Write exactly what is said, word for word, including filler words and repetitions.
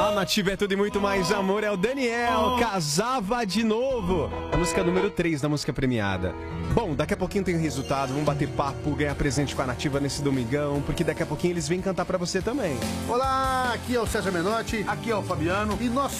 A Nativa é tudo e muito mais amor, é o Daniel, Casava de Novo. A música número três da música premiada. Bom, daqui a pouquinho tem o resultado, vamos bater papo, ganhar presente com a Nativa nesse domingão, porque daqui a pouquinho eles vêm cantar pra você também. Olá, aqui é o César Menotti. Aqui é o Fabiano. E nós